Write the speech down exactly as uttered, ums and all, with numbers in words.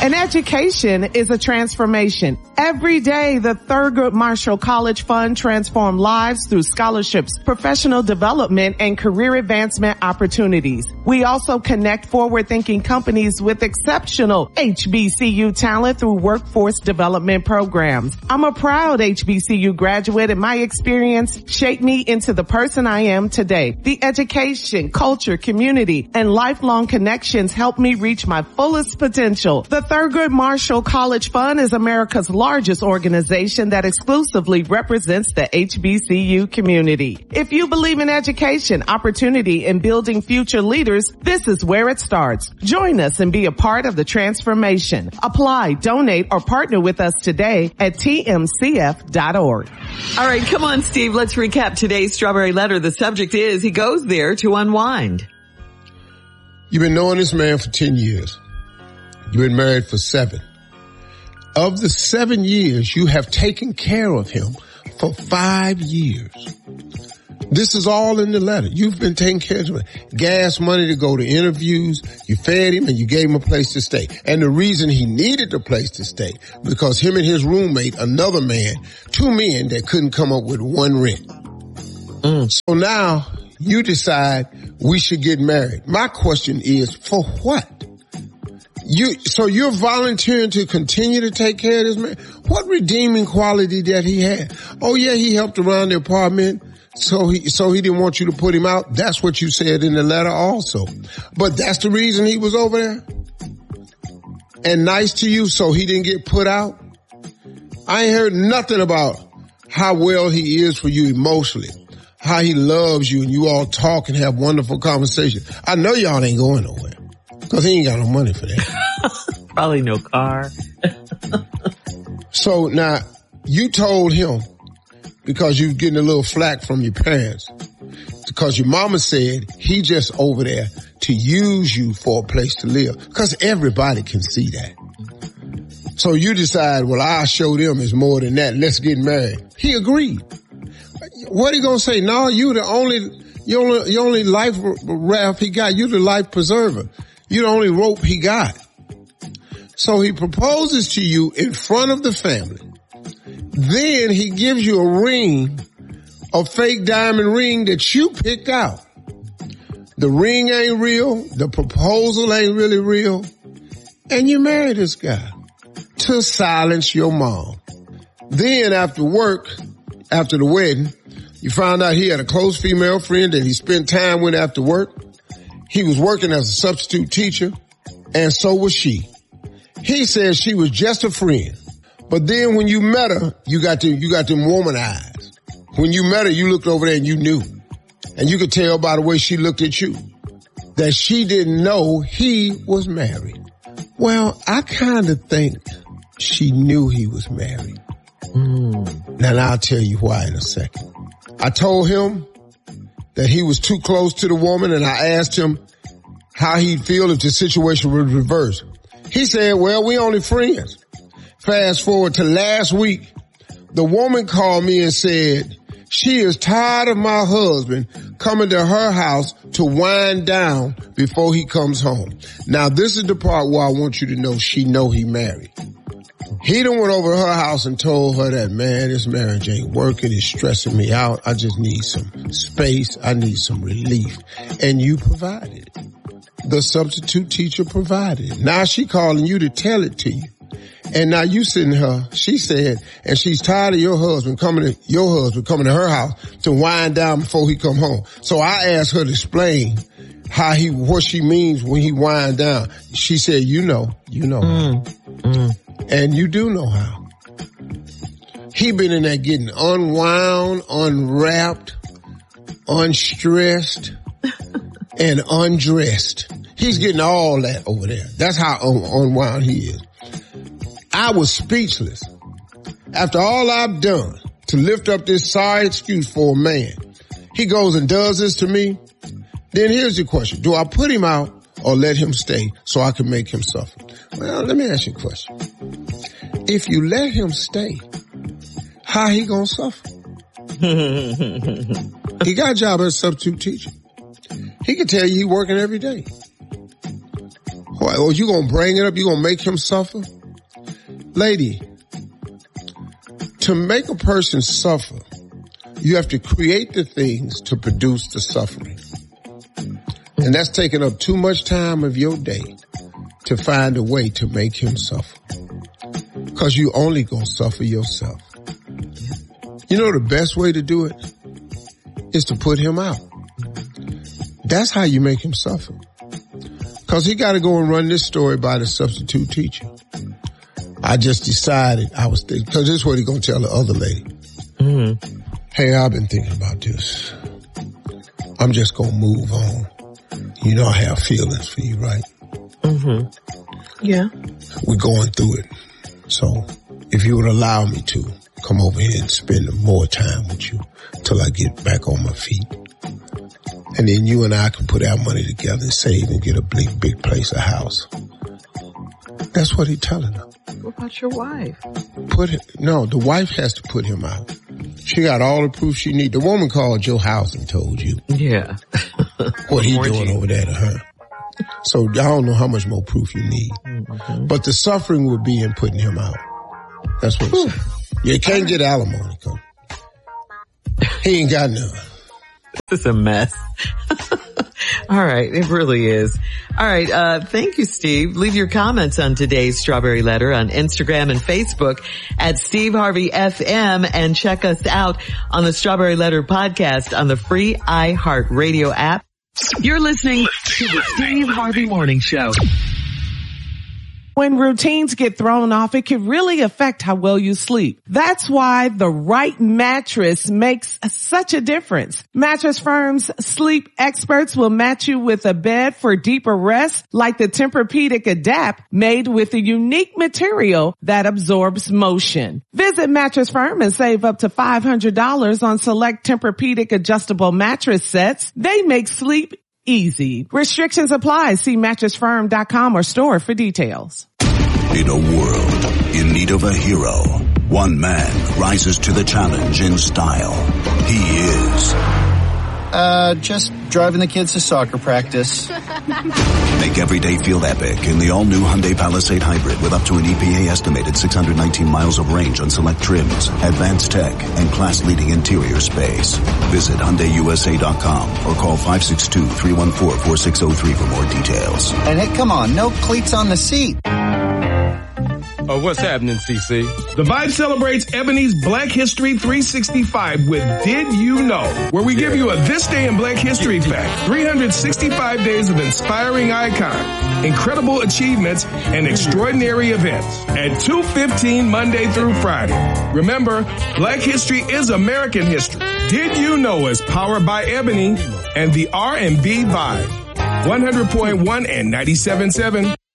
An education is a transformation. Every day, the Thurgood Marshall College Fund transforms lives through scholarships, professional development, and career advancement opportunities. We also connect forward-thinking companies with exceptional H B C U talent through workforce development programs. I'm a proud H B C U graduate, and my experience shaped me into the person I am today. The education, culture, community, and lifelong connections helped me reach my fullest potential. The Thurgood Marshall College Fund is America's largest organization that exclusively represents the H B C U community. If you believe in education, opportunity, and building future leaders, this is where it starts. Join us and be a part of the transformation. Apply, donate, or partner with us today at T M C F dot org. All right, come on, Steve. Let's recap today's Strawberry Letter. The subject is he goes there to unwind. You've been knowing this man for ten years. You've been married for seven. Of the seven years, you have taken care of him for five years. This is all in the letter. You've been taking care of him. Gas money to go to interviews. You fed him and you gave him a place to stay. And the reason he needed a place to stay, because him and his roommate, another man, two men that couldn't come up with one rent. Mm. So now you decide we should get married. My question is, for what? You, so you're volunteering to continue to take care of this man? What redeeming quality that he had? Oh yeah, he helped around the apartment, so he, so he didn't want you to put him out. That's what you said in the letter also. But that's the reason he was over there? And nice to you, so he didn't get put out? I ain't heard nothing about how well he is for you emotionally, how he loves you, and you all talk and have wonderful conversations. I know y'all ain't going nowhere. Cause he ain't got no money for that. Probably no car. So now you told him, because you're getting a little flack from your parents, because your mama said he just over there to use you for a place to live. Cause everybody can see that. So you decide, well, I'll show them it's more than that. Let's get married. He agreed. What he gonna say? No, you the only, you only, you only life raft he got. You the life preserver. You're the only rope he got. So he proposes to you in front of the family. Then he gives you a ring, a fake diamond ring that you picked out. The ring ain't real. The proposal ain't really real. And you marry this guy to silence your mom. Then after work, after the wedding, you found out he had a close female friend that he spent time with after work. He was working as a substitute teacher, and so was she. He said she was just a friend. But then when you met her, you got to, you got them woman eyes. When you met her, you looked over there and you knew. And you could tell by the way she looked at you that she didn't know he was married. Well, I kind of think she knew he was married. Mm. Now I'll tell you why in a second. I told him that he was too close to the woman, and I asked him how he'd feel if the situation was reversed. He said, well, we only friends. Fast forward to last week, the woman called me and said she is tired of my husband coming to her house to wind down before he comes home. Now, this is the part where I want you to know she know he married. He done went over to her house and told her that, man, this marriage ain't working. It's stressing me out. I just need some space. I need some relief. And you provided it. The substitute teacher provided it. Now she calling you to tell it to you. And now you sitting her, she said, and she's tired of your husband coming to, your husband coming to her house to wind down before he come home. So I asked her to explain how he, what she means when he wind down. She said, you know, you know. Mm, mm. And you do know how. He been in there getting unwound, unwrapped, unstressed, and undressed. He's getting all that over there. That's how un- unwound he is. I was speechless. After all I've done to lift up this sorry excuse for a man, he goes and does this to me. Then here's the question. Do I put him out or let him stay so I can make him suffer? Well, let me ask you a question. If you let him stay, how he gonna suffer? He got a job as a substitute teacher. He can tell you he working every day. Well, Why, oh, you gonna bring it up? You gonna make him suffer? Lady, to make a person suffer, you have to create the things to produce the suffering. And that's taking up too much time of your day to find a way to make him suffer. Cause you only gonna suffer yourself. You know the best way to do it is to put him out. That's how you make him suffer. Cause he gotta go and run this story by the substitute teacher. I just decided I was thinking, cause this is what he's gonna tell the other lady. Mm-hmm. Hey, I've been thinking about this. I'm just gonna move on. You know I have feelings for you, right? Mm-hmm. Yeah. We're going through it. So if you would allow me to come over here and spend more time with you till I get back on my feet. And then you and I can put our money together and save and get a big, big place, a house. That's what he's telling her. What about your wife? Put him, no, the wife has to put him out. She got all the proof she needs. The woman called your house and told you. Yeah. What he doing over there to her. So I don't know how much more proof you need. Mm-hmm. But the suffering would be in putting him out. That's what it's saying. You can't get alimony. Come. He ain't got none. This is a mess. All right. It really is. All right. Uh, thank you, Steve. Leave your comments on today's Strawberry Letter on Instagram and Facebook at Steve Harvey F M, and check us out on the Strawberry Letter podcast on the free iHeartRadio app. You're listening to the Steve Harvey Morning Show. When routines get thrown off, it can really affect how well you sleep. That's why the right mattress makes such a difference. Mattress Firm's sleep experts will match you with a bed for deeper rest, like the Tempur-Pedic Adapt, made with a unique material that absorbs motion. Visit Mattress Firm and save up to five hundred dollars on select Tempur-Pedic adjustable mattress sets. They make sleep easy. Restrictions apply. See mattress firm dot com or store for details. In a world in need of a hero, one man rises to the challenge in style. He is... Uh, just driving the kids to soccer practice. Make every day feel epic in the all-new Hyundai Palisade Hybrid with up to an E P A estimated six hundred nineteen miles of range on select trims, advanced tech, and class-leading interior space. Visit Hyundai U S A dot com or call five six two, three one four, four six zero three for more details. And hey, come on, no cleats on the seat. Oh, what's happening, C C? The Vibe celebrates Ebony's Black History three sixty-five with Did You Know, where we yeah. give you a This Day in Black History fact. three hundred sixty-five days of inspiring icons, incredible achievements, and extraordinary events at two fifteen Monday through Friday. Remember, Black History is American history. Did You Know is powered by Ebony and the R and B Vibe. one hundred point one and ninety-seven point seven.